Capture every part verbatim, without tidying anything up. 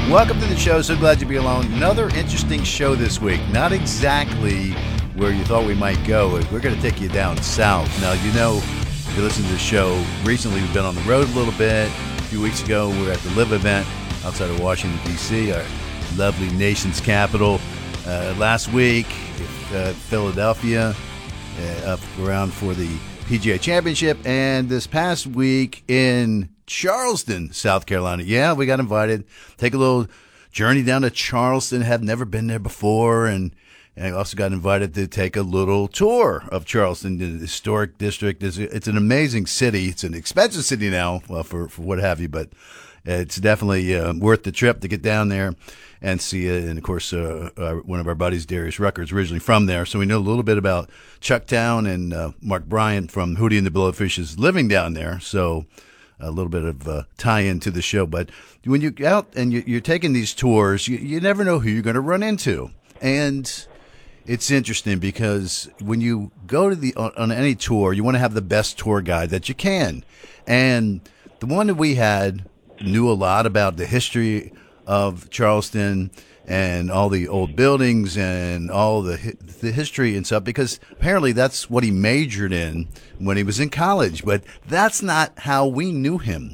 Welcome to the show. So glad to be along. Another interesting show this week. Not exactly where you thought we might go. We're going to take you down south. Now, you know, if you listen to the show, recently we've been on the road a little bit. A few weeks ago, we were at the LIV event outside of Washington, D C, our lovely nation's capital. Uh, last week, uh, Philadelphia, uh, up around for the P G A Championship. And this past week in Charleston, South Carolina. Yeah, we got invited. Take a little journey down to Charleston. Have never been there before. And, and I also got invited to take a little tour of Charleston, the historic district. It's, it's an amazing city. It's an expensive city now, well, for, for what have you, but it's definitely uh, worth the trip to get down there and see it. And, of course, uh, uh, one of our buddies, Darius Rucker, is originally from there. So we know a little bit about Chucktown, and uh, Mark Bryant from Hootie and the Blowfish is living down there. So a little bit of uh, tie-in to the show. But when you're out and you're taking these tours, you, you never know who you're going to run into. And it's interesting because when you go to the on, on any tour, you want to have the best tour guide that you can. And the one that we had knew a lot about the history of Charleston and all the old buildings and all the the history and stuff, because apparently that's what he majored in when he was in college. But that's not how we knew him.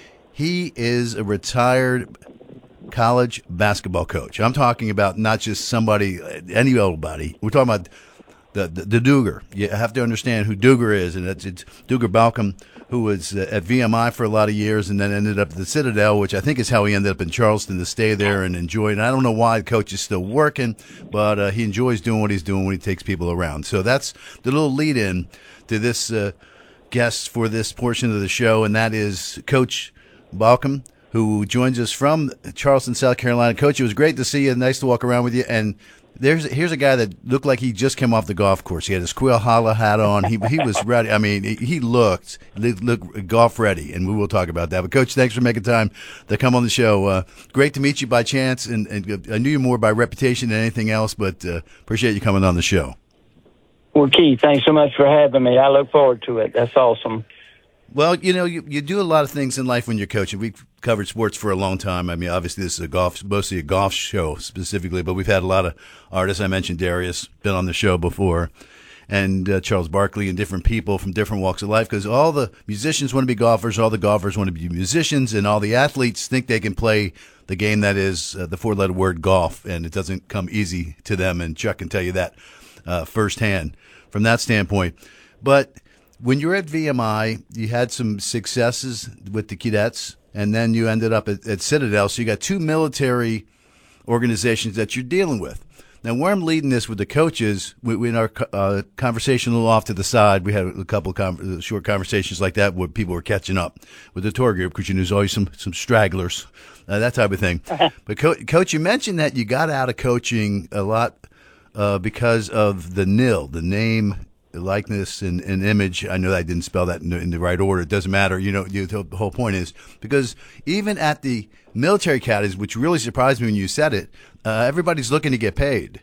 He is a retired college basketball coach. I'm talking about not just somebody, any old buddy. We're talking about the, the, the Duger. You have to understand who Duger is, and it's, it's Duger Balcom, who was at V M I for a lot of years and then ended up at the Citadel, which I think is how he ended up in Charleston to stay there and enjoy it. And I don't know why the coach is still working, but uh, he enjoys doing what he's doing when he takes people around. So that's the little lead-in to this uh, guest for this portion of the show, and that is Coach Balcom, who joins us from Charleston, South Carolina. Coach, it was great to see you. Nice to walk around with you. And There's here's a guy that looked like he just came off the golf course. He had his Quill Holla hat on. He he was ready. I mean, he looked looked golf ready, and we will talk about that. But Coach, thanks for making time to come on the show. Uh, great to meet you by chance, and, and I knew you more by reputation than anything else. But uh, appreciate you coming on the show. Well, Keith, thanks so much for having me. I look forward to it. That's awesome. Well, you know, you, you do a lot of things in life when you're coaching. We've covered sports for a long time. I mean, obviously this is a golf, mostly a golf show specifically, but we've had a lot of artists. I mentioned Darius, been on the show before, and uh, Charles Barkley, and different people from different walks of life, because all the musicians want to be golfers, all the golfers want to be musicians, and all the athletes think they can play the game that is uh, the four-letter word golf, and it doesn't come easy to them, and Chuck can tell you that uh, firsthand from that standpoint. But when you're at V M I, you had some successes with the cadets, and then you ended up at, at Citadel. So you got two military organizations that you're dealing with. Now, where I'm leading this with the coaches, we, we in our uh, conversation a little off to the side, we had a couple of con- short conversations like that where people were catching up with the tour group, because you know there's always some, some stragglers, uh, that type of thing. But, Co- Coach, you mentioned that you got out of coaching a lot uh, because of the N I L, the name, likeness, and, and image. I know I didn't spell that in the, in the right order. It doesn't matter. You know, you, the whole point is, because even at the military academies, which really surprised me when you said it, uh, everybody's looking to get paid.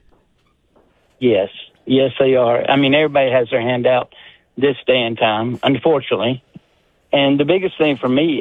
Yes. Yes, they are. I mean, everybody has their hand out this day and time, unfortunately. And the biggest thing for me